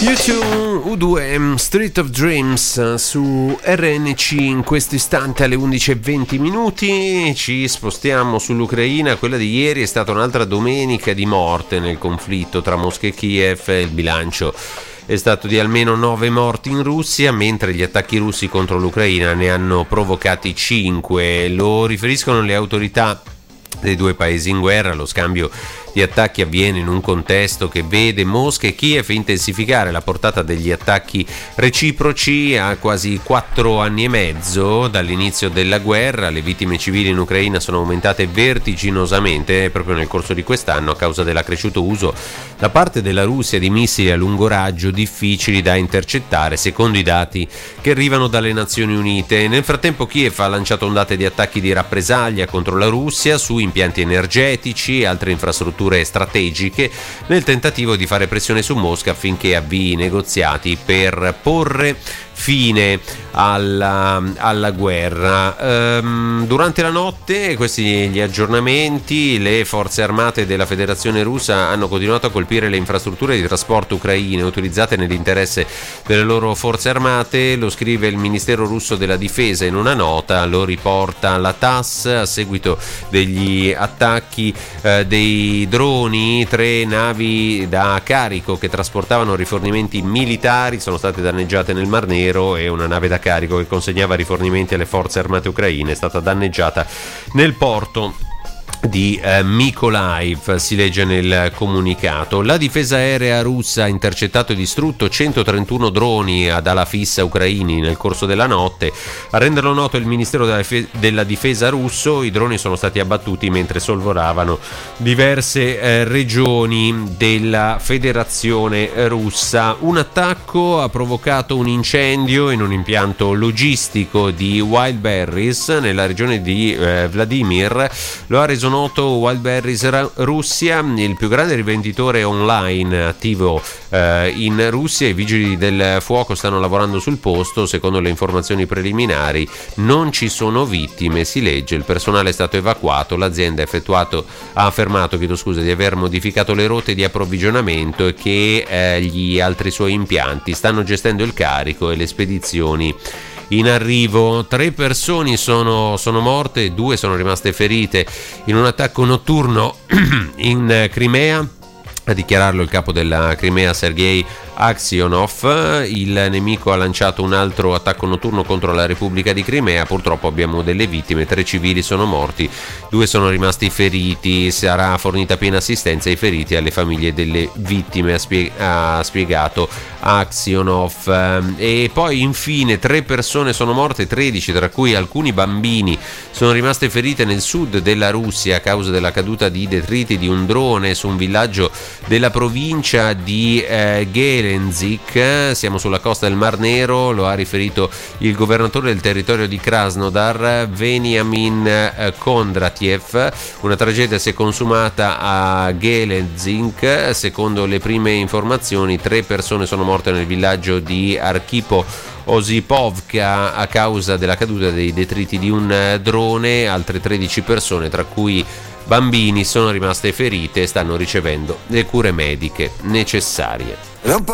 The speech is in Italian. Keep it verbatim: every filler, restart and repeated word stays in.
U due, U due Street of Dreams su R N C in questo istante alle undici e venti minuti. Ci spostiamo sull'Ucraina. Quella di ieri è stata un'altra domenica di morte nel conflitto tra Mosca e Kiev. Il bilancio è stato di almeno nove morti in Russia, mentre gli attacchi russi contro l'Ucraina ne hanno provocati cinque. Lo riferiscono le autorità dei due paesi in guerra. Lo scambio di attacchi avviene in un contesto che vede Mosca e Kiev intensificare la portata degli attacchi reciproci a quasi quattro anni e mezzo dall'inizio della guerra. Le vittime civili in Ucraina sono aumentate vertiginosamente proprio nel corso di quest'anno a causa dell'accresciuto uso da parte della Russia di missili a lungo raggio difficili da intercettare, secondo i dati che arrivano dalle Nazioni Unite. Nel frattempo Kiev ha lanciato ondate di attacchi di rappresaglia contro la Russia su impianti energetici e altre infrastrutture strategiche nel tentativo di fare pressione su Mosca affinché avvii negoziati per porre fine alla, alla guerra. Ehm, durante la notte, questi gli aggiornamenti, le forze armate della Federazione Russa hanno continuato a colpire le infrastrutture di trasporto ucraine utilizzate nell'interesse delle loro forze armate. Lo scrive il Ministero russo della Difesa in una nota, lo riporta la T A S. A seguito degli attacchi eh, dei droni, tre navi da carico che trasportavano rifornimenti militari sono state danneggiate nel Mar Nero e una nave da carico che consegnava rifornimenti alle forze armate ucraine è stata danneggiata nel porto di eh, Mykolaiv, si legge nel comunicato. La difesa aerea russa ha intercettato e distrutto centotrentuno droni ad ala fissa ucraini nel corso della notte. A renderlo noto il Ministero della, Fe- della Difesa russo, i droni sono stati abbattuti mentre sorvolavano diverse eh, regioni della Federazione russa. Un attacco ha provocato un incendio in un impianto logistico di Wildberries nella regione di eh, Vladimir. Lo ha reso noto Wildberries Russia, il più grande rivenditore online attivo eh, in Russia. I vigili del fuoco stanno lavorando sul posto. Secondo le informazioni preliminari non ci sono vittime, si legge. Il personale è stato evacuato. L'azienda ha effettuato ha affermato chiedo scusa, di aver modificato le rotte di approvvigionamento e che eh, gli altri suoi impianti stanno gestendo il carico e le spedizioni in arrivo. Tre persone sono, sono morte, due sono rimaste ferite in un attacco notturno in Crimea. A dichiararlo il capo della Crimea Sergei Aksionov. Il nemico ha lanciato un altro attacco notturno contro la Repubblica di Crimea. Purtroppo abbiamo delle vittime, tre civili sono morti, due sono rimasti feriti. Sarà fornita piena assistenza ai feriti e alle famiglie delle vittime, ha, spie- ha spiegato Aksionov. E poi infine tre persone sono morte, tredici tra cui alcuni bambini sono rimaste ferite nel sud della Russia a causa della caduta di detriti di un drone su un villaggio della provincia di eh, Gelendzhik. Siamo sulla costa del Mar Nero, lo ha riferito il governatore del territorio di Krasnodar, Veniamin eh, Kondratiev. Una tragedia si è consumata a Gelendzhik. Secondo le prime informazioni, tre persone sono morte nel villaggio di Archipo Osipovka a causa della caduta dei detriti di un drone. Altre tredici persone, tra cui bambini, sono rimaste ferite e stanno ricevendo le cure mediche necessarie.